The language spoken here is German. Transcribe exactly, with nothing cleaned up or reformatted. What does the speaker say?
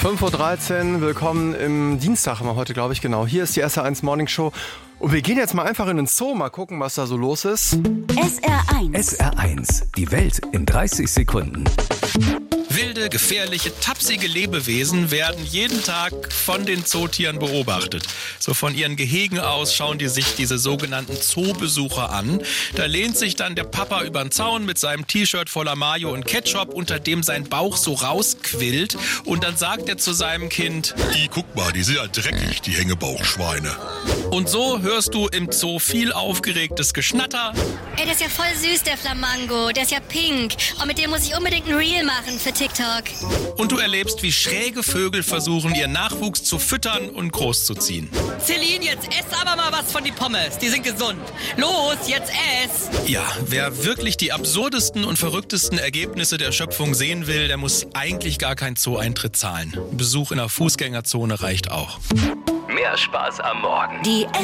fünf Uhr dreizehn, willkommen im Dienstag, haben wir heute, glaube ich, genau. Hier ist die S R eins Morning Show und wir gehen jetzt mal einfach in den Zoo, mal gucken, was da so los ist. S R eins. S R eins, die Welt in dreißig Sekunden. Wilde, gefährliche, tapsige Lebewesen werden jeden Tag von den Zootieren beobachtet. So von ihren Gehegen aus schauen die sich diese sogenannten Zoobesucher an. Da lehnt sich dann der Papa über den Zaun mit seinem T-Shirt voller Mayo und Ketchup, unter dem sein Bauch so rausquillt. Und dann sagt er zu seinem Kind: Die, guck mal, die sind ja dreckig, die Hängebauchschweine. Und so hörst du im Zoo viel aufgeregtes Geschnatter. Ey, der ist ja voll süß, der Flamingo. Der ist ja pink. Und mit dem muss ich unbedingt ein Reel machen für TikTok. Und du erlebst, wie schräge Vögel versuchen, ihren Nachwuchs zu füttern und großzuziehen. Celine, jetzt ess aber mal was von die Pommes. Die sind gesund. Los, jetzt ess. Ja, wer wirklich die absurdesten und verrücktesten Ergebnisse der Schöpfung sehen will, der muss eigentlich gar keinen Zoo-Eintritt zahlen. Ein Besuch in einer Fußgängerzone reicht auch. Mehr Spaß am Morgen. Die